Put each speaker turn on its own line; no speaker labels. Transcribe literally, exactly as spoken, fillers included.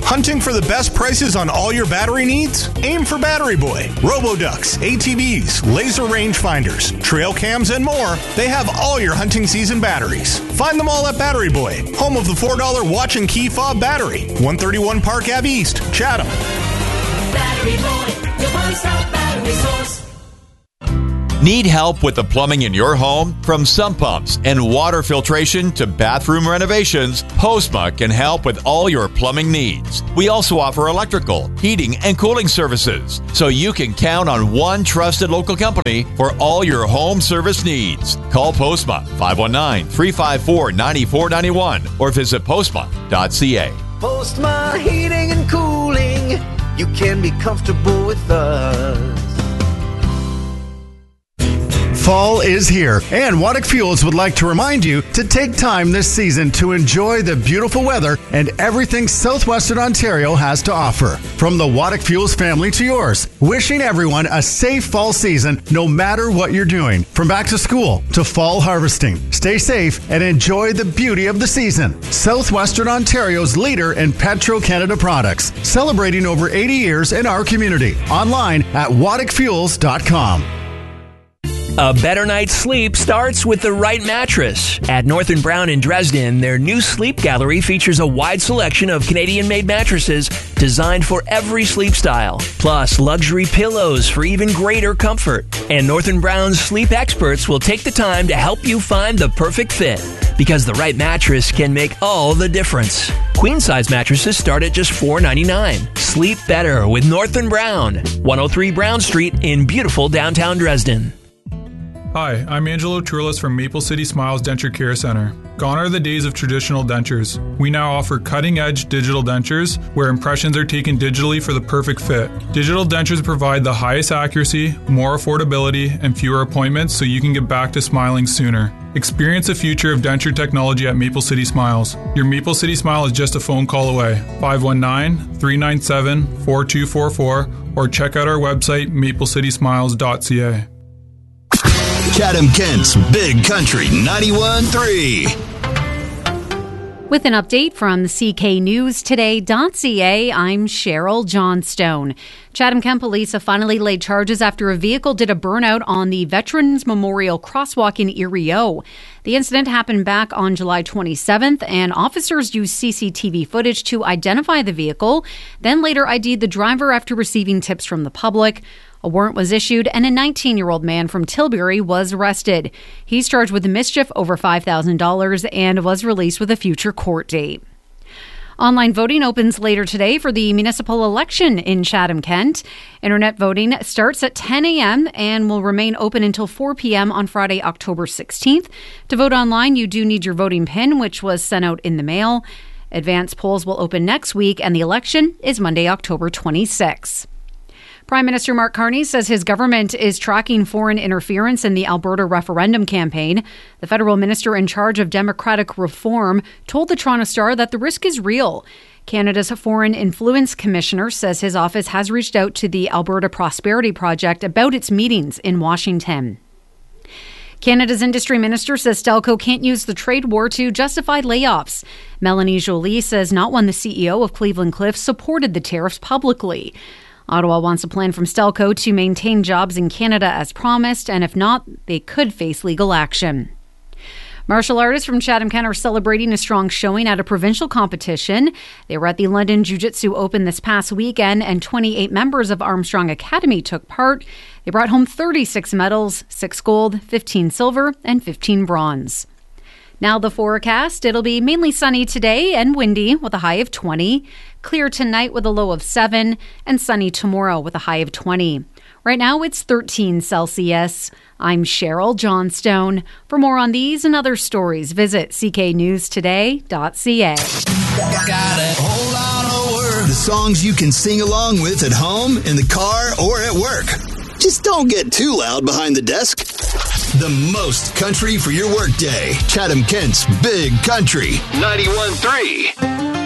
Hunting for the best prices on all your battery needs? Aim for Battery Boy. Roboducks, A T Vs, laser rangefinders, trail cams, and more. They have all your hunting season batteries. Find them all at Battery Boy, home of the four dollar watch and key fob battery. one thirty-one Park Ave East, Chatham.
Battery Boy, your one-stop battery source.
Need help with the plumbing in your home? From sump pumps and water filtration to bathroom renovations, Postma can help with all your plumbing needs. We also offer electrical, heating, and cooling services, so you can count on one trusted local company for all your home service needs. Call Postma five one nine, three five four, nine four nine one or visit postma dot c a.
Postma Heating and Cooling. You can be comfortable with us.
Fall is here, and Waddick Fuels would like to remind you to take time this season to enjoy the beautiful weather and everything Southwestern Ontario has to offer. From the Waddick Fuels family to yours, wishing everyone a safe fall season no matter what you're doing. From back to school to fall harvesting. Stay safe and enjoy the beauty of the season. Southwestern Ontario's leader in Petro-Canada products, celebrating over eighty years in our community. Online at waddick fuels dot com.
A better night's sleep starts with the right mattress. At North and Brown in Dresden, their new sleep gallery features a wide selection of Canadian-made mattresses designed for every sleep style, plus luxury pillows for even greater comfort. And North and Brown's sleep experts will take the time to help you find the perfect fit, because the right mattress can make all the difference. Queen-size mattresses start at just four dollars and ninety-nine cents. Sleep better with North and Brown, one oh three Brown Street in beautiful downtown Dresden.
Hi, I'm Angelo Turles from Maple City Smiles Denture Care Center. Gone are the days of traditional dentures. We now offer cutting-edge digital dentures where impressions are taken digitally for the perfect fit. Digital dentures provide the highest accuracy, more affordability, and fewer appointments so you can get back to smiling sooner. Experience the future of denture technology at Maple City Smiles. Your Maple City Smile is just a phone call away. five one nine, three nine seven, four two four four or check out our website maple city smiles dot c a.
Chatham Kent's Big Country ninety-one point three.
With an update from the C K News Today dot c a, I'm Cheryl Johnstone. Chatham Kent Police have finally laid charges after a vehicle did a burnout on the Veterans Memorial Crosswalk in Erie O. The incident happened back on July twenty-seventh, and officers used C C T V footage to identify the vehicle, then later I D'd the driver after receiving tips from the public. A warrant was issued, and a nineteen-year-old man from Tilbury was arrested. He's charged with mischief over five thousand dollars and was released with a future court date. Online voting opens later today for the municipal election in Chatham Kent. Internet voting starts at ten a.m. and will remain open until four p.m. on Friday, October sixteenth. To vote online, you do need your voting pin, which was sent out in the mail. Advance polls will open next week, and the election is Monday, October twenty-sixth. Prime Minister Mark Carney says his government is tracking foreign interference in the Alberta referendum campaign. The federal minister in charge of democratic reform told the Toronto Star that the risk is real. Canada's Foreign Influence Commissioner says his office has reached out to the Alberta Prosperity Project about its meetings in Washington. Canada's industry minister says Stelco can't use the trade war to justify layoffs. Melanie Joly says not when the C E O of Cleveland Cliffs supported the tariffs publicly. Ottawa wants a plan from Stelco to maintain jobs in Canada as promised, and if not, they could face legal action. Martial artists from Chatham Kent are celebrating a strong showing at a provincial competition. They were at the London Jiu-Jitsu Open this past weekend, and twenty-eight members of Armstrong Academy took part. They brought home thirty-six medals, six gold, fifteen silver, and fifteen bronze. Now the forecast. It'll be mainly sunny today and windy with a high of twenty. Clear tonight with a low of seven, and sunny tomorrow with a high of twenty. Right now it's thirteen Celsius. I'm Cheryl Johnstone. For more on these and other stories, visit c k news today dot c a.
Got a whole lot of words. The songs you can sing along with at home, in the car, or at work. Just don't get too loud behind the desk. The most country for your workday. Chatham Kent's Big Country ninety-one point three.